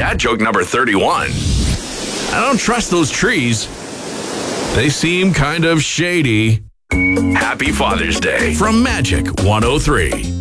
dad joke number 31. I don't trust those trees. They seem kind of shady. Happy Father's Day from Magic 103.